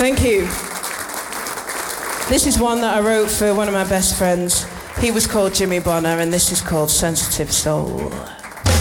Thank you. This is one that I wrote for one of my best friends. He was called Jimmy Bonner, and this is called Sensitive Soul.